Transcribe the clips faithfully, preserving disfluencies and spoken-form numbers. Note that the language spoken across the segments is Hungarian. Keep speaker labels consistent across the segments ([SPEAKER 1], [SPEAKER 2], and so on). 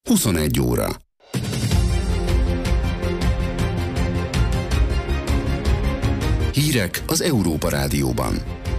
[SPEAKER 1] huszonegy óra. Hírek az Európa Rádióban.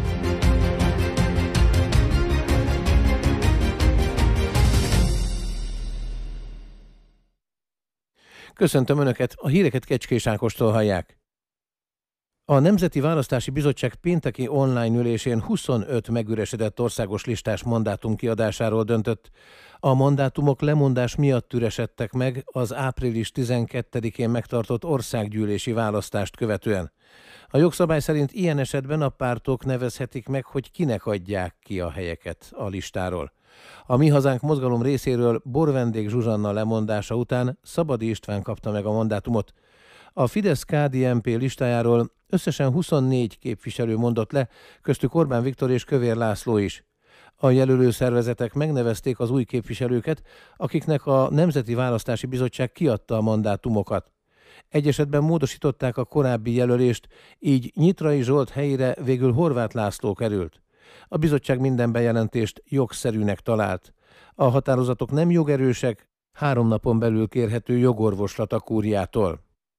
[SPEAKER 2] Köszöntöm Önöket, a híreket Kecskés Ákostól hallják. A Nemzeti Választási Bizottság pénteki online ülésén huszonöt megüresedett országos listás mandátum kiadásáról döntött. A mandátumok lemondás miatt üresedtek meg az április tizenkettedikén megtartott országgyűlési választást követően. A jogszabály szerint ilyen esetben a pártok nevezhetik meg, hogy kinek adják ki a helyeket a listáról. A Mi Hazánk mozgalom részéről Borvendék Zsuzsanna lemondása után Szabadi István kapta meg a mandátumot. A Fidesz-ká dé en pé listájáról összesen huszonnégy képviselő mondott le, köztük Orbán Viktor és Kövér László is. A jelölő szervezetek megnevezték az új képviselőket, akiknek a Nemzeti Választási Bizottság kiadta a mandátumokat. Egy esetben módosították a korábbi jelölést, így Nyitrai Zsolt helyére végül Horváth László került. A bizottság minden bejelentést jogszerűnek talált. A határozatok nem jogerősek, három napon belül kérhető jogorvoslat a kúriától.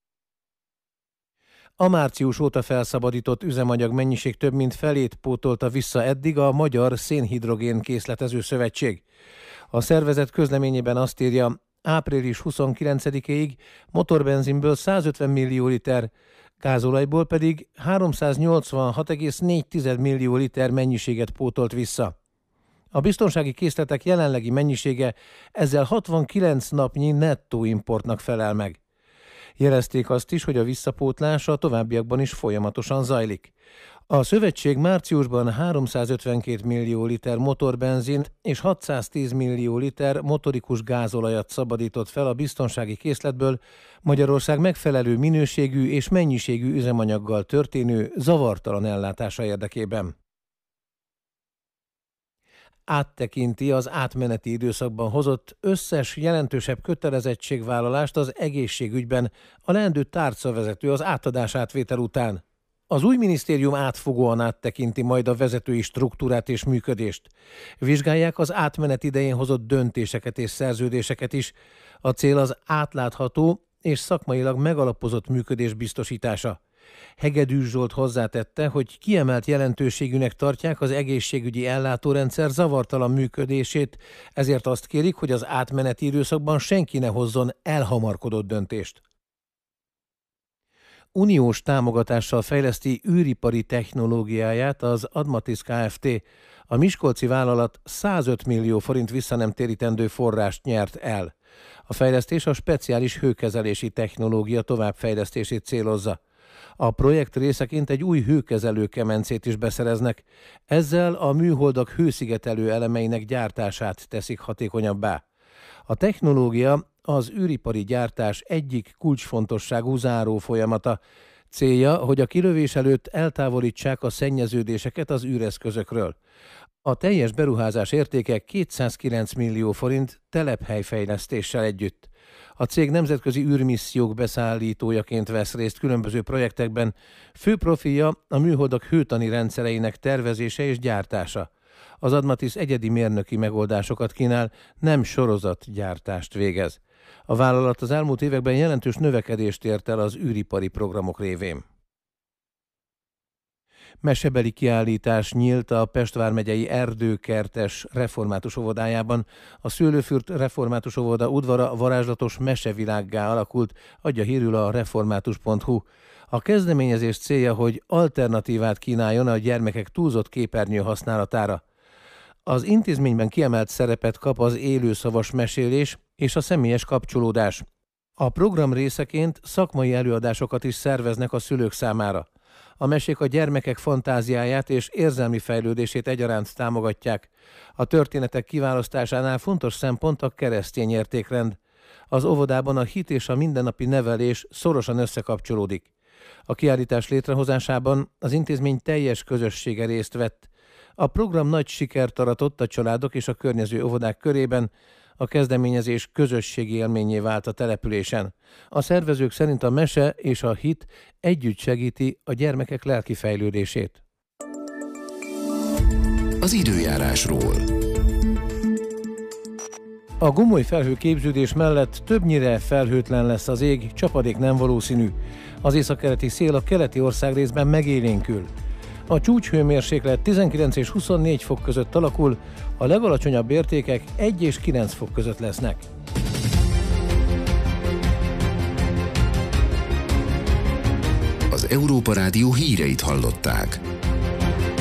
[SPEAKER 2] A március óta felszabadított üzemanyag mennyiség több mint felét pótolta vissza eddig a Magyar Szénhidrogén Készletező Szövetség. A szervezet közleményében azt írja, április huszonkilencedikéig motorbenzinből százötven millió liter, gázolajból pedig háromszáznyolcvanhat egész négy millió liter mennyiséget pótolt vissza. A biztonsági készletek jelenlegi mennyisége ezzel hatvankilenc napnyi nettó importnak felel meg. Jelezték azt is, hogy a visszapótlás a továbbiakban is folyamatosan zajlik. A szövetség márciusban háromszázötvenkét millió liter motorbenzin és hatszáztíz millió liter motorikus gázolajat szabadított fel a biztonsági készletből Magyarország megfelelő minőségű és mennyiségű üzemanyaggal történő zavartalan ellátása érdekében. Áttekinti az átmeneti időszakban hozott összes jelentősebb kötelezettségvállalást az egészségügyben a leendő tárcavezető az átadás-átvétel után. Az új minisztérium átfogóan áttekinti majd a vezetői struktúrát és működést. Vizsgálják az átmenet idején hozott döntéseket és szerződéseket is. A cél az átlátható és szakmailag megalapozott működés biztosítása. Hegedűs Zsolt hozzátette, hogy kiemelt jelentőségűnek tartják az egészségügyi ellátórendszer zavartalan működését, ezért azt kérik, hogy az átmeneti időszakban senki ne hozzon elhamarkodott döntést. Uniós támogatással fejleszti űripari technológiáját az Admatis Kft. A miskolci vállalat százöt millió forint visszanemtérítendő forrást nyert el. A fejlesztés a speciális hőkezelési technológia továbbfejlesztését célozza. A projekt részeként egy új hőkezelő kemencét is beszereznek, ezzel a műholdak hőszigetelő elemeinek gyártását teszik hatékonyabbá. A technológia az űripari gyártás egyik kulcsfontosságú záró folyamata. Célja, hogy a kilövés előtt eltávolítsák a szennyeződéseket az űreszközökről. A teljes beruházás értéke kétszázkilenc millió forint telephelyfejlesztéssel együtt. A cég nemzetközi űrmissziók beszállítójaként vesz részt különböző projektekben, fő profilja a műholdak hőtani rendszereinek tervezése és gyártása. Az Admatis egyedi mérnöki megoldásokat kínál, nem sorozatgyártást végez. A vállalat az elmúlt években jelentős növekedést ért el az űripari programok révén. Mesebeli kiállítás nyílt a Pest vármegyei Erdőkertes református óvodájában. A Szőlőfürt református óvoda udvara varázslatos mesevilággá alakult, adja hírül a református pont hu. A kezdeményezés célja, hogy alternatívát kínáljon a gyermekek túlzott képernyő használatára. Az intézményben kiemelt szerepet kap az élőszavas mesélés és a személyes kapcsolódás. A program részeként szakmai előadásokat is szerveznek a szülők számára. A mesék a gyermekek fantáziáját és érzelmi fejlődését egyaránt támogatják. A történetek kiválasztásánál fontos szempont a keresztény értékrend. Az óvodában a hit és a mindennapi nevelés szorosan összekapcsolódik. A kiállítás létrehozásában az intézmény teljes közössége részt vett. A program nagy sikert aratott a családok és a környező óvodák körében, a kezdeményezés közösségi élményé vált a településen. A szervezők szerint a mese és a hit együtt segíti a gyermekek lelki fejlődését.
[SPEAKER 1] Az időjárásról.
[SPEAKER 2] A gomoly felhőképződés mellett többnyire felhőtlen lesz az ég, csapadék nem valószínű. Az északkeleti szél a keleti országrészben megélénkül. A csúcshőmérséklet tizenkilenc és huszonnégy fok között alakul, a legalacsonyabb értékek egy és kilenc fok között lesznek.
[SPEAKER 1] Az Európa Rádió híreit hallották.